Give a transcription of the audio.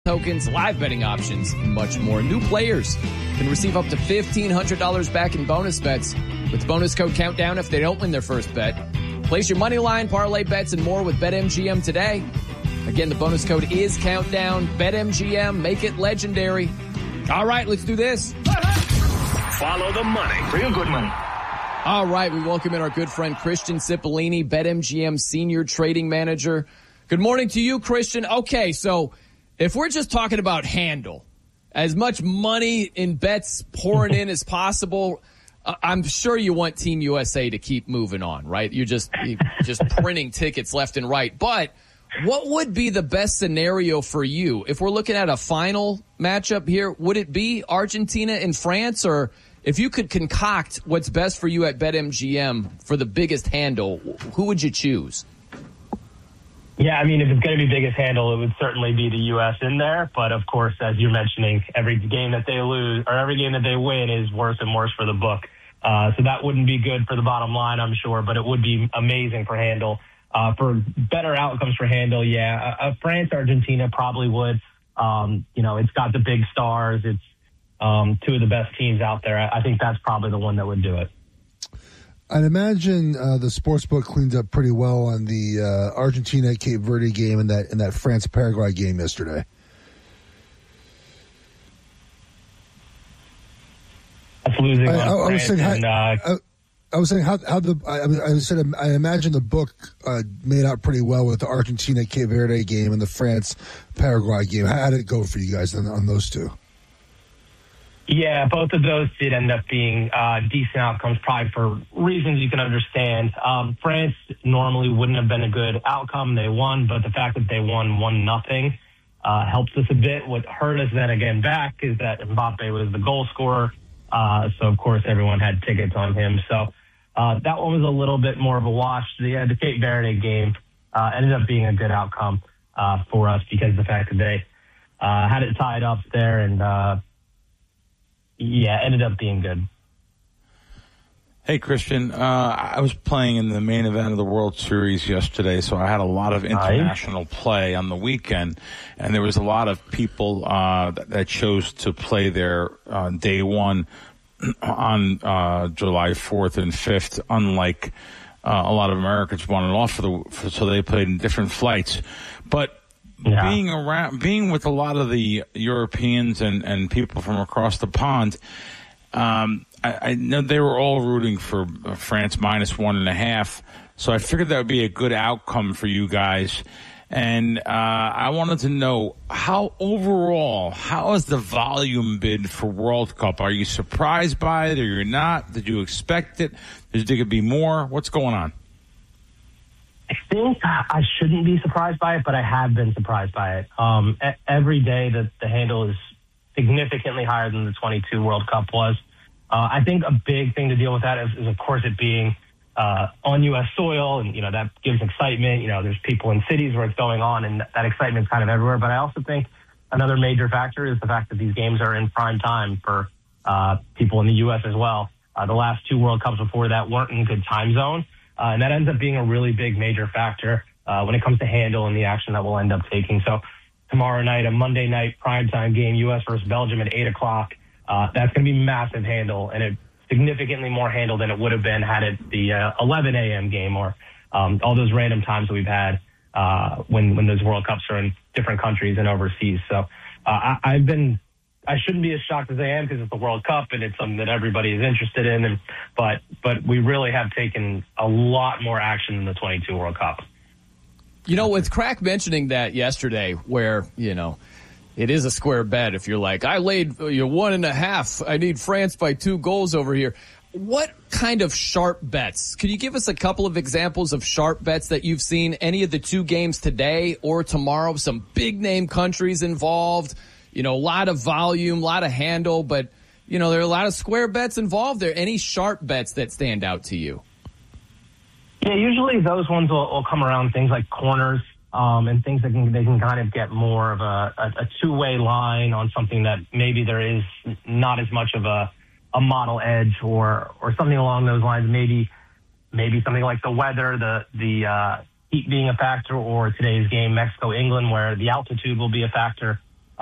tokens, live betting options, and much more. New players can receive up to $1,500 back in bonus bets with the bonus code Countdown if they don't win their first bet. Place your money line, parlay bets, and more with BetMGM today. Again, the bonus code is Countdown. BetMGM, make it legendary. All right, let's do this. Follow the money. Real good money. All right, we welcome in our good friend Christian Cipollini, BetMGM Senior Trading Manager. Good morning to you, Christian. Okay, so if we're just talking about handle, as much money in bets pouring in as possible, I'm sure you want Team USA to keep moving on, right? You're just printing tickets left and right. But what would be the best scenario for you? If we're looking at a final matchup here, would it be Argentina and France? Or if you could concoct what's best for you at BetMGM for the biggest handle, who would you choose? Yeah, I mean, if it's going to be biggest handle, it would certainly be the U.S. in there. But, of course, as you're mentioning, every game that they lose or every game that they win is worse and worse for the book. So that wouldn't be good for the bottom line, I'm sure, but it would be amazing for handle. For better outcomes for handle, yeah, France, Argentina probably would. It's got the big stars. It's two of the best teams out there. I think that's probably the one that would do it. I'd imagine the sportsbook cleaned up pretty well on the Argentina-Cape Verde game and that France-Paraguay game yesterday. That's losing on France. I was saying I imagine the book made out pretty well with the Argentina-Cape Verde game and the France-Paraguay game. How did it go for you guys on those two? Yeah, both of those did end up being decent outcomes, probably for reasons you can understand. France normally wouldn't have been a good outcome. They won, but the fact that they won 1-0 helps us a bit. What hurt us then again back is that Mbappe was the goal scorer. So, of course, everyone had tickets on him. So that one was a little bit more of a wash. The Cape Verde game ended up being a good outcome for us because of the fact that they had it tied up there and ended up being good. Hey, Christian. I was playing in the main event of the World Series yesterday, so I had a lot of international play on the weekend, and there was a lot of people that chose to play their day one on July 4th and 5th, unlike a lot of Americans wanted off so they played in different flights. But being with a lot of the Europeans and people from across the pond, I know they were all rooting for France minus 1.5. So I figured that would be a good outcome for you guys. And I wanted to know how has the volume been for World Cup? Are you surprised by it or you're not? Did you expect it? Did you think it'd be more? What's going on? I think I shouldn't be surprised by it, but I have been surprised by it. Every day that the handle is significantly higher than the 22 World Cup was. I think a big thing to deal with that is of course, it being on U.S. soil, and, that gives excitement. There's people in cities where it's going on, and that excitement's kind of everywhere. But I also think another major factor is the fact that these games are in prime time for people in the U.S. as well. The last two World Cups before that weren't in good time zone. And that ends up being a really big major factor when it comes to handle and the action that we'll end up taking. So tomorrow night, a Monday night primetime game, U.S. versus Belgium at 8 o'clock. That's going to be massive handle, and it's significantly more handle than it would have been had it the 11 a.m. game or all those random times that we've had when those World Cups are in different countries and overseas. So I shouldn't be as shocked as I am because it's the World Cup and it's something that everybody is interested in. But we really have taken a lot more action than the 22 World Cup. With Crack mentioning that yesterday where, it is a square bet if you're like, I laid 1.5. I need France by 2 goals over here. What kind of sharp bets? Could you give us a couple of examples of sharp bets that you've seen? Any of the 2 games today or tomorrow? Some big name countries involved. A lot of volume, a lot of handle, but, there are a lot of square bets involved there. Any sharp bets that stand out to you? Yeah, usually those ones will come around things like corners and things that they can kind of get more of a two-way line on something that maybe there is not as much of a model edge or something along those lines. Maybe something like the weather, the heat being a factor, or today's game, Mexico-England, where the altitude will be a factor.